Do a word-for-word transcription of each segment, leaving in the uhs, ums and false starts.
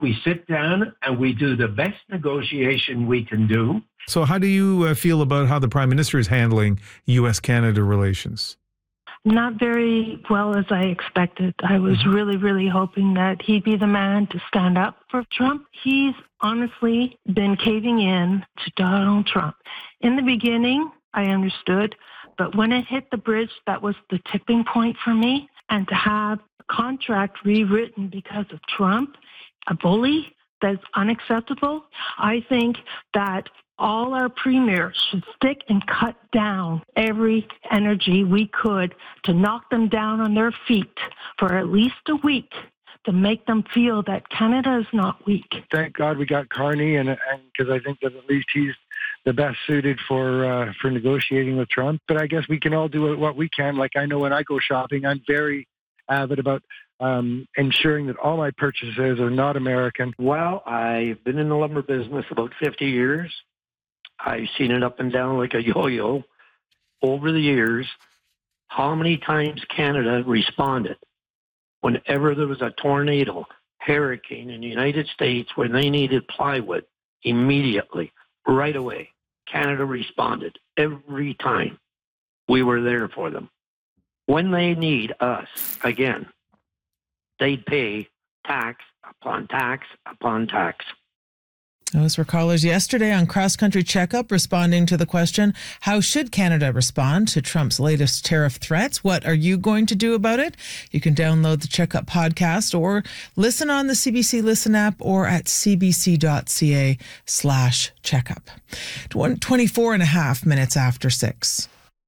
We sit down and we do the best negotiation we can do. So how do you uh, feel about how the Prime Minister is handling U S Canada relations? Not very well as I expected. I was really, really hoping that he'd be the man to stand up for Trump. He's honestly been caving in to Donald Trump. In the beginning, I understood, but when it hit the bridge, that was the tipping point for me. And to have a contract rewritten because of Trump, a bully, that's unacceptable. I think that all our premiers should stick and cut down every energy we could to knock them down on their feet for at least a week to make them feel that Canada is not weak. Thank God we got Carney, and because I think that at least he's the best suited for uh, for negotiating with Trump. But I guess we can all do what we can. Like I know when I go shopping, I'm very avid about um, ensuring that all my purchases are not American. Well, I've been in the lumber business about fifty years. I've seen it up and down like a yo-yo over the years. How many times Canada responded whenever there was a tornado, hurricane in the United States when they needed plywood immediately, right away. Canada responded every time. We were there for them. When they need us, again, they'd pay tax upon tax upon tax. Those were callers yesterday on Cross Country Checkup responding to the question, how should Canada respond to Trump's latest tariff threats? What are you going to do about it? You can download the Checkup podcast or listen on the C B C Listen app or at cbc.ca slash checkup. twenty-four and a half minutes after six.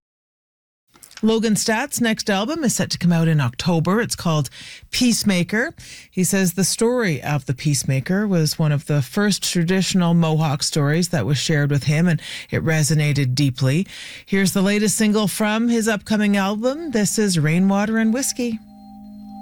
Logan Statt's next album is set to come out in October. It's called Peacemaker. He says the story of the Peacemaker was one of the first traditional Mohawk stories that was shared with him, and it resonated deeply. Here's the latest single from his upcoming album. This is Rainwater and Whiskey.